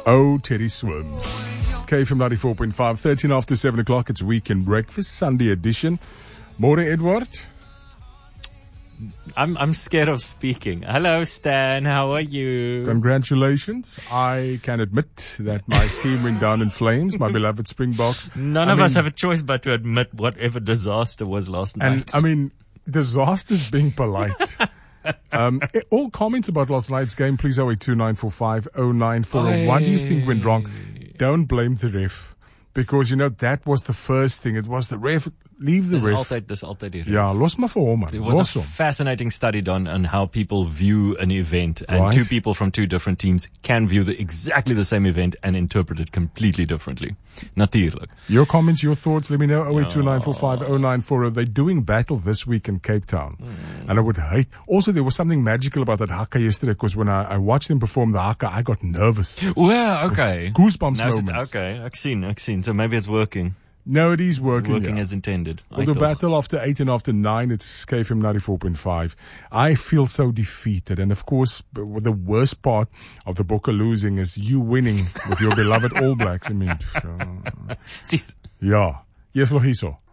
Oh, Teddy Swims. KFM 94.5, 13 after 7 o'clock. It's Weekend Breakfast, Sunday edition. More, Edward? I'm scared of speaking. Hello, Stan. How are you? Congratulations. I can admit that my team went down in flames, my beloved Springboks. None of us have a choice but to admit whatever disaster was last night. And, disaster's being polite. All comments about last night's game, please 0829450940. What do you think went wrong? Don't blame the ref. Because, that was the first thing. It was the ref. Leave the ref. Dis altyd die ref. Ja, los maar vir hom, man. There was a fascinating study done on how people view an event, and Right. two people from two different teams can view exactly the same event and interpret it completely differently. Natuurlijk. Your comments, your thoughts, let me know. 0829450940. They're doing battle this week in Cape Town. And I would hate. Also, there was something magical about that haka yesterday, because when I watched them perform the haka, I got nervous. Well, okay. Goosebumps Nou is het- moments. Okay, I've seen. So maybe it's working. No, it is working. Working yeah. as intended. Well, the battle after 8 and after 9, it's KFM 94.5. I feel so defeated. And of course, the worst part of the Bokke losing is you winning with your beloved All Blacks. Sis. Yeah. Yes, Lohiso.